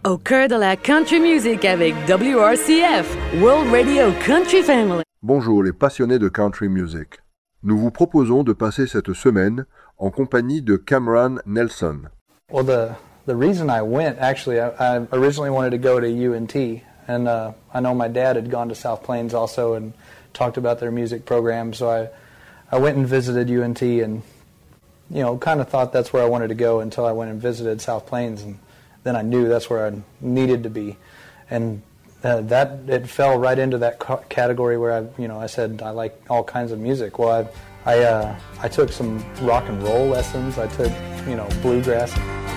Au cœur de la country music avec WRCF, World Radio Country Family. Bonjour les passionnés de country music. Nous vous proposons de passer cette semaine en compagnie de Cameron Nelson. Well, the reason I went, actually, I originally wanted to go to UNT, and I know my dad had gone to South Plains also and talked about their music program, so I went and visited UNT and, kind of thought that's where I wanted to go until I went and visited South Plains, and then I knew that's where I needed to be. And that it fell right into that category where I said I like all kinds of music. Well, I took some rock and roll lessons. I took, bluegrass.